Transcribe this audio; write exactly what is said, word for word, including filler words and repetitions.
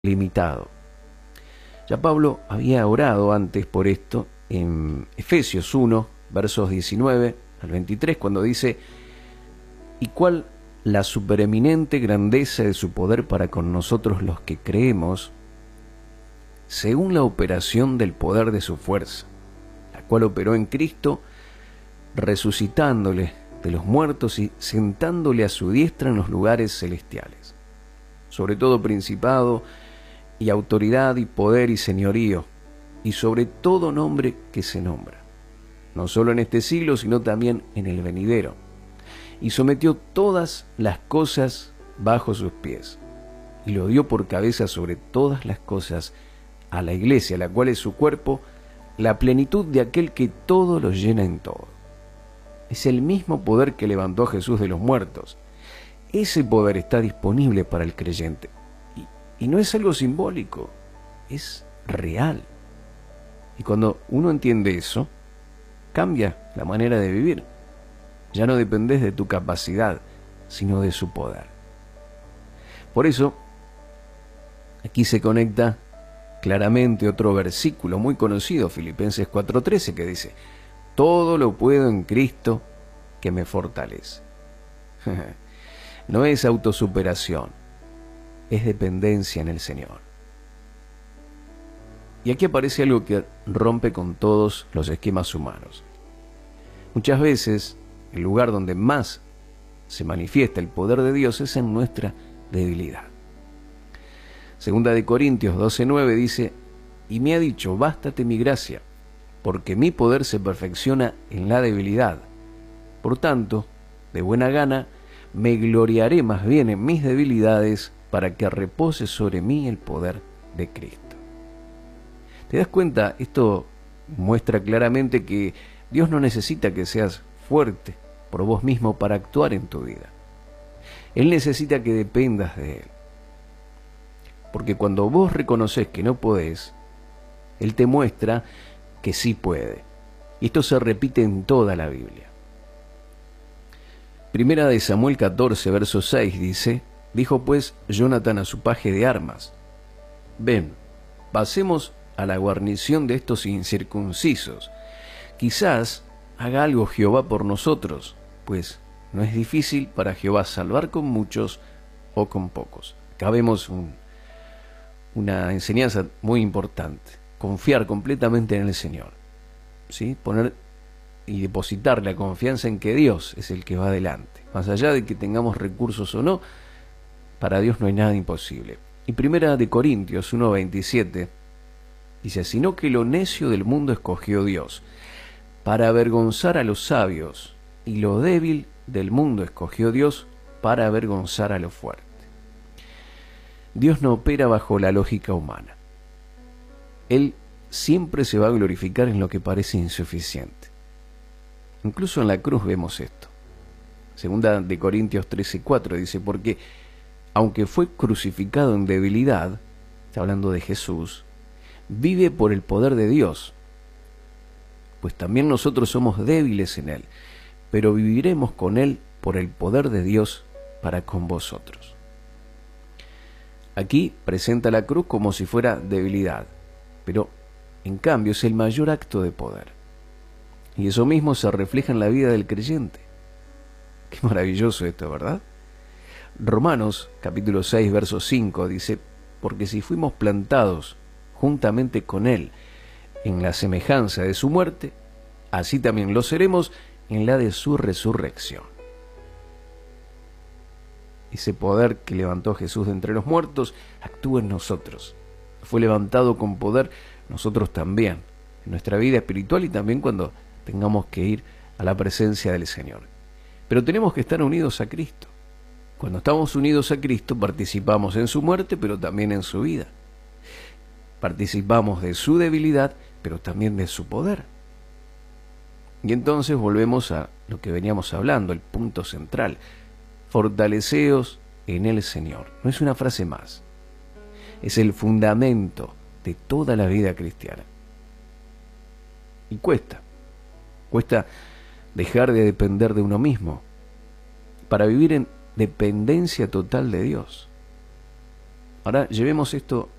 limitado. Ya Pablo había orado antes por esto en Efesios uno, versos diecinueve al veintitrés, cuando dice: ¿y cuál la supereminente grandeza de su poder para con nosotros los que creemos, según la operación del poder de su fuerza, la cual operó en Cristo, resucitándole de los muertos y sentándole a su diestra en los lugares celestiales, sobre todo principado y autoridad y poder y señorío, y sobre todo nombre que se nombra, no solo en este siglo, sino también en el venidero, y sometió todas las cosas bajo sus pies, y lo dio por cabeza sobre todas las cosas a la iglesia, la cual es su cuerpo, la plenitud de aquel que todo lo llena en todo. Es el mismo poder que levantó a Jesús de los muertos. Ese poder está disponible para el creyente. Y, y no es algo simbólico, es real. Y cuando uno entiende eso, cambia la manera de vivir. Ya no dependes de tu capacidad, sino de su poder. Por eso, aquí se conecta claramente otro versículo muy conocido, Filipenses cuatro trece, que dice: todo lo puedo en Cristo que me fortalece. No es autosuperación, es dependencia en el Señor. Y aquí aparece algo que rompe con todos los esquemas humanos. Muchas veces, el lugar donde más se manifiesta el poder de Dios es en nuestra debilidad. Segunda de Corintios doce nueve dice: y me ha dicho, bástate mi gracia, porque mi poder se perfecciona en la debilidad. Por tanto, de buena gana, me gloriaré más bien en mis debilidades, para que repose sobre mí el poder de Cristo. ¿Te das cuenta? Esto muestra claramente que Dios no necesita que seas fuerte por vos mismo para actuar en tu vida. Él necesita que dependas de Él. Porque cuando vos reconoces que no podés, Él te muestra que sí puede. Y esto se repite en toda la Biblia. Primera de Samuel catorce, verso seis dice: dijo pues Jonatán a su paje de armas: ven, pasemos a la guarnición de estos incircuncisos. Quizás haga algo Jehová por nosotros, pues no es difícil para Jehová salvar con muchos o con pocos. Acá vemos un, una enseñanza muy importante: confiar completamente en el Señor, ¿sí? Poner y depositar la confianza en que Dios es el que va adelante. Más allá de que tengamos recursos o no, para Dios no hay nada imposible. Y Primera de Corintios uno veintisiete dice: sino que lo necio del mundo escogió Dios, para avergonzar a los sabios, y lo débil del mundo escogió Dios, para avergonzar a lo fuerte. Dios no opera bajo la lógica humana. Él siempre se va a glorificar en lo que parece insuficiente. Incluso en la cruz vemos esto. Segunda de Corintios trece cuatro dice: porque aunque fue crucificado en debilidad, está hablando de Jesús, vive por el poder de Dios. Pues también nosotros somos débiles en Él, pero viviremos con Él por el poder de Dios para con vosotros. Aquí presenta la cruz como si fuera debilidad, pero en cambio es el mayor acto de poder. Y eso mismo se refleja en la vida del creyente. Qué maravilloso esto, ¿verdad? Romanos capítulo seis, verso cinco dice: porque si fuimos plantados juntamente con Él en la semejanza de su muerte, así también lo seremos en la de su resurrección. Ese poder que levantó Jesús de entre los muertos actúa en nosotros. Fue levantado con poder nosotros también, en nuestra vida espiritual y también cuando tengamos que ir a la presencia del Señor. Pero tenemos que estar unidos a Cristo. Cuando estamos unidos a Cristo, participamos en su muerte, pero también en su vida. Participamos de su debilidad, pero también de su poder. Y entonces volvemos a lo que veníamos hablando, el punto central: fortaleceos en el Señor. No es una frase más, es el fundamento de toda la vida cristiana. Y cuesta, cuesta dejar de depender de uno mismo para vivir en dependencia total de Dios. Ahora llevemos esto